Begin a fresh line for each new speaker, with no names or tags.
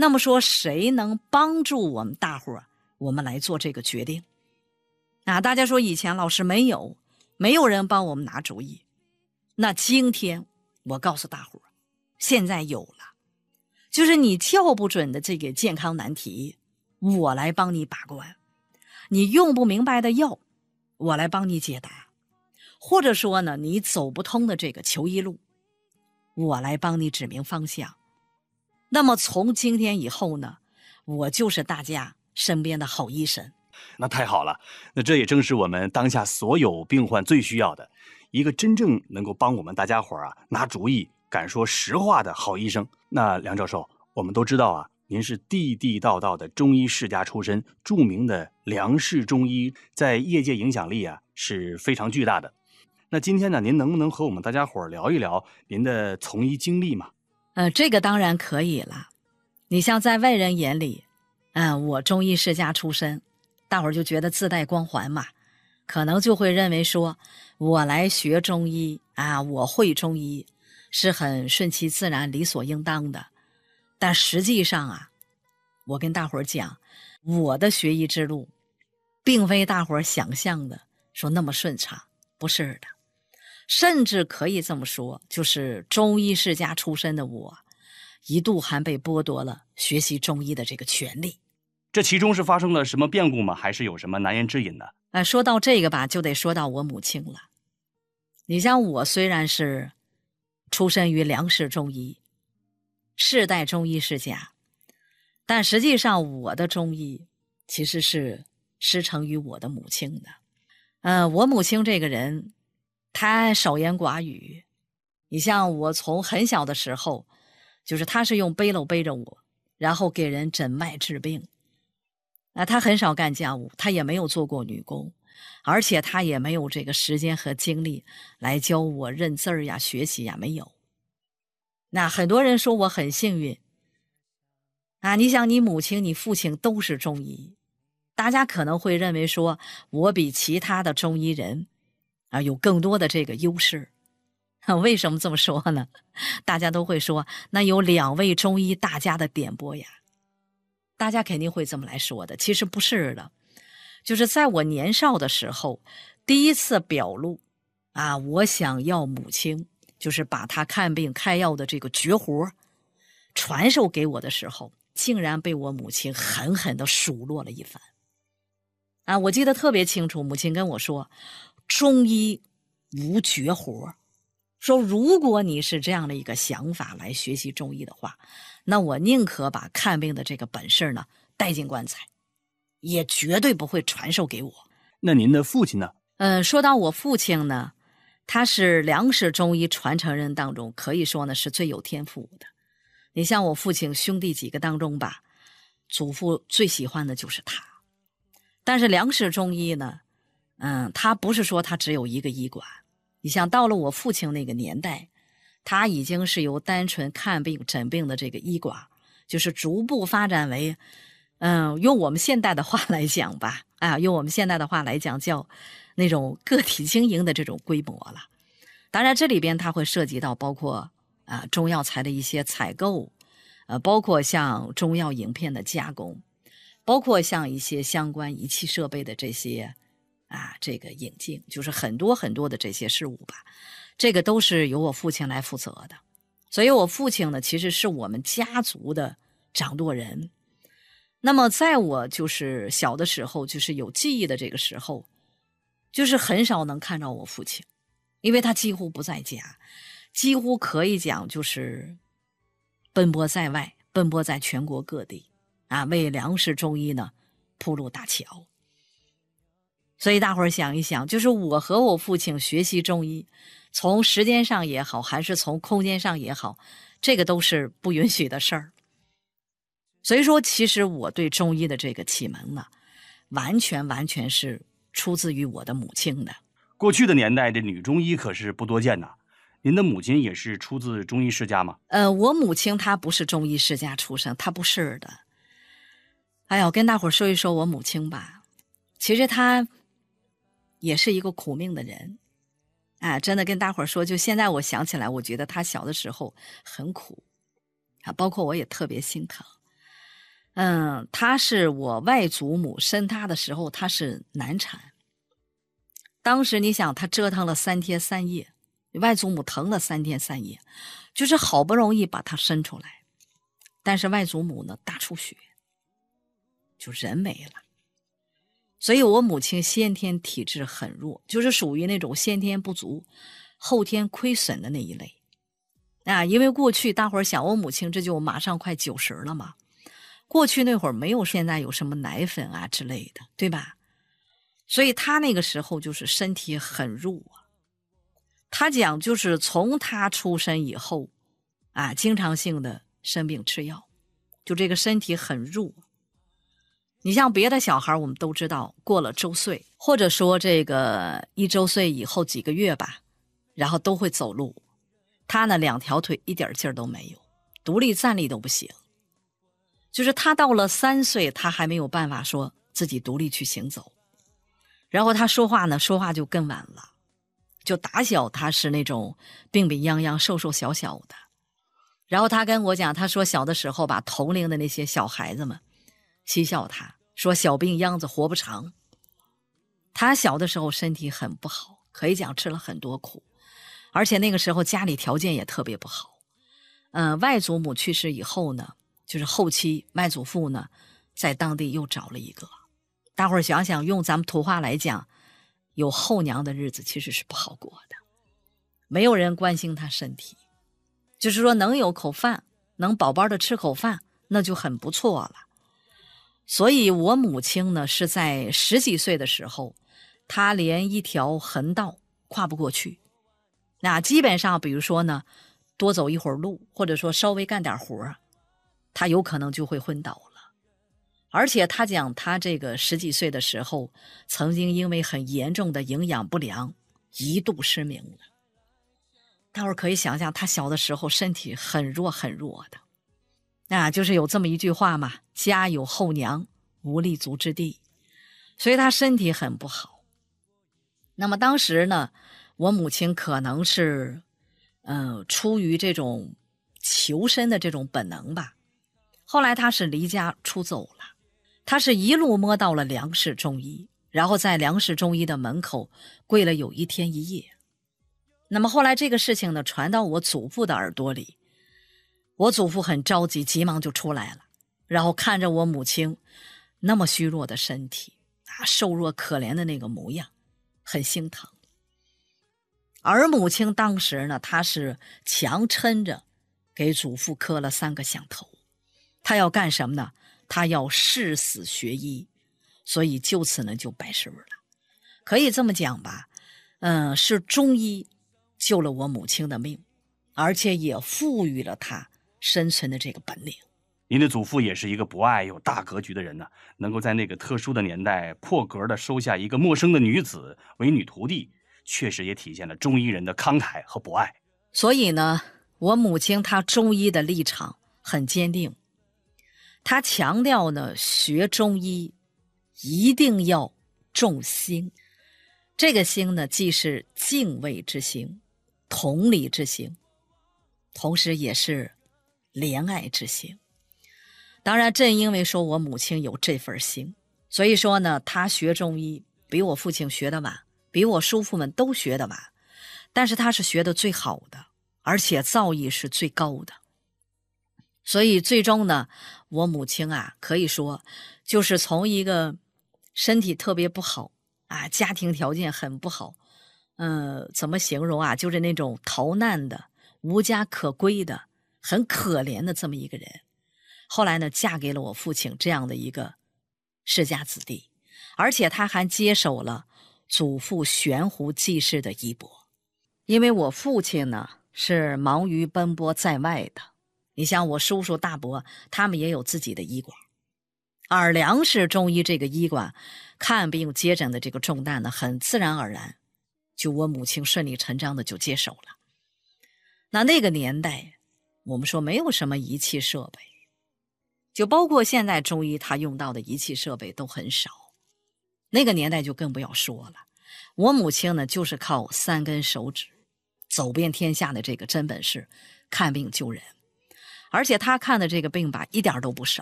那么说谁能帮助我们大伙儿，我们来做这个决定？大家说以前老师没有人帮我们拿主意，那今天我告诉大伙儿，现在有了，就是你叫不准的这个健康难题，我来帮你把关；你用不明白的药，我来帮你解答；或者说呢，你走不通的这个求医路，我来帮你指明方向。那么从今天以后呢，我就是大家身边的好医生。
那太好了，那这也正是我们当下所有病患最需要的，一个真正能够帮我们大家伙拿主意、敢说实话的好医生。那梁教授，我们都知道您是地地道道的中医世家出身，著名的梁氏中医，在业界影响力是非常巨大的。那今天呢，您能不能和我们大家伙聊一聊您的从医经历嘛？
这个当然可以了。你像在外人眼里，我中医世家出身，大伙儿就觉得自带光环嘛，可能就会认为说我来学中医我会中医是很顺其自然、理所应当的。但实际上我跟大伙儿讲，我的学医之路并非大伙儿想象的说那么顺畅，不是的。甚至可以这么说，就是中医世家出身的我，一度还被剥夺了学习中医的这个权利。
这其中是发生了什么变故吗？还是有什么难言之隐呢？
说到这个吧，就得说到我母亲了。你像我虽然是出身于梁氏中医，世代中医世家，但实际上我的中医其实是师承于我的母亲的。我母亲这个人，她少言寡语。你像我从很小的时候，就是她是用背篓背着我，然后给人诊脉治病。她很少干家务，她也没有做过女工，而且她也没有这个时间和精力来教我认字儿学习没有。那很多人说我很幸运你想你母亲你父亲都是中医，大家可能会认为说我比其他的中医人有更多的这个优势。为什么这么说呢？大家都会说那有2位中医大家的点拨呀，大家肯定会这么来说的。其实不是的，就是在我年少的时候，第一次表露我想要母亲就是把她看病开药的这个绝活传授给我的时候，竟然被我母亲狠狠地数落了一番。我记得特别清楚，母亲跟我说，中医无绝活，说如果你是这样的一个想法来学习中医的话，那我宁可把看病的这个本事呢带进棺材，也绝对不会传授给我。
那您的父亲呢？
说到我父亲呢，他是梁氏中医传承人当中可以说呢是最有天赋的。你像我父亲兄弟几个当中吧，祖父最喜欢的就是他。但是梁氏中医呢，他不是说他只有一个医馆。你像到了我父亲那个年代，他已经是由单纯看病诊病的这个医馆，就是逐步发展为用我们现代的话来讲吧，用我们现代的话来讲叫那种个体经营的这种规模了。当然这里边它会涉及到包括中药材的一些采购，包括像中药饮片的加工，包括像一些相关仪器设备的这些这个引进，就是很多很多的这些事务吧，这个都是由我父亲来负责的。所以我父亲呢其实是我们家族的掌舵人。那么在我就是小的时候，就是有记忆的这个时候，就是很少能看到我父亲，因为他几乎不在家，几乎可以讲就是奔波在外，奔波在全国各地为梁氏中医呢铺路搭桥。所以大伙儿想一想，就是我和我父亲学习中医，从时间上也好，还是从空间上也好，这个都是不允许的事儿。所以说其实我对中医的这个启蒙呢，完全是出自于我的母亲的。
过去的年代这女中医可是不多见呐。您的母亲也是出自中医世家吗？
我母亲她不是中医世家出身，她不是的。我跟大伙儿说一说我母亲吧。其实她也是一个苦命的人真的跟大伙儿说，就现在我想起来，我觉得她小的时候很苦包括我也特别心疼。 她是我外祖母生她的时候，她是难产。当时你想，她折腾了3天3夜，外祖母疼了3天3夜，就是好不容易把她生出来，但是外祖母呢大出血，就人没了。所以我母亲先天体质很弱，就是属于那种先天不足后天亏损的那一类因为过去大伙儿想，我母亲这就马上快90了嘛，过去那会儿没有现在有什么奶粉啊之类的，对吧？所以她那个时候就是身体很弱她讲就是从她出生以后经常性的生病吃药，就这个身体很弱。你像别的小孩我们都知道，过了周岁，或者说这个1周岁以后几个月吧，然后都会走路。他呢2条腿一点劲儿都没有，独立站立都不行。就是他到了3岁，他还没有办法说自己独立去行走。然后他说话就更晚了，就打小他是那种病病殃殃、瘦瘦小小的。然后他跟我讲，他说小的时候吧，同龄的那些小孩子们嬉笑他，说小病秧子活不长。他小的时候身体很不好，可以讲吃了很多苦，而且那个时候家里条件也特别不好。外祖母去世以后呢，就是后期外祖父呢在当地又找了一个。大伙儿想想，用咱们土话来讲，有后娘的日子其实是不好过的，没有人关心他身体，就是说能有口饭，能饱饱的吃口饭，那就很不错了。所以我母亲呢是在10几岁的时候，她连一条横道跨不过去。那基本上比如说呢，多走一会儿路，或者说稍微干点活，她有可能就会昏倒了。而且她讲，她这个10几岁的时候，曾经因为很严重的营养不良，一度失明了。大伙儿可以想象，她小的时候身体很弱很弱的。就是有这么一句话嘛，家有后娘，无立足之地，所以她身体很不好。那么当时呢，我母亲可能是出于这种求生的这种本能吧，后来她是离家出走了，她是一路摸到了梁氏中医，然后在梁氏中医的门口跪了有1天1夜。那么后来这个事情呢传到我祖父的耳朵里，我祖父很着急，急忙就出来了，然后看着我母亲那么虚弱的身体瘦弱可怜的那个模样，很心疼。而母亲当时呢，她是强撑着给祖父磕了3个响头。她要干什么呢？她要誓死学医，所以就此呢就拜师了。可以这么讲吧，是中医救了我母亲的命，而且也赋予了她生存的这个本领。
您的祖父也是一个博爱有大格局的人呢，能够在那个特殊的年代破格的收下一个陌生的女子为女徒弟，确实也体现了中医人的慷慨和博爱。
所以呢，我母亲她中医的立场很坚定，她强调呢，学中医一定要重心。这个心呢，既是敬畏之心、同理之心，同时也是怜爱之心。当然正因为说我母亲有这份心，所以说呢，她学中医比我父亲学得晚，比我叔父们都学得晚，但是她是学得最好的，而且造诣是最高的。所以最终呢，我母亲可以说就是从一个身体特别不好家庭条件很不好，怎么形容就是那种逃难的、无家可归的、很可怜的这么一个人，后来呢嫁给了我父亲这样的一个世家子弟，而且他还接手了祖父悬壶济世的衣钵。因为我父亲呢是忙于奔波在外的，你像我叔叔大伯他们也有自己的医馆，而梁氏中医这个医馆看病接诊的这个重担呢，很自然而然就我母亲顺理成章的就接手了。那个年代我们说没有什么仪器设备，就包括现在中医他用到的仪器设备都很少，那个年代就更不要说了。我母亲呢就是靠3根手指走遍天下的这个真本事看病救人，而且他看的这个病吧一点都不少，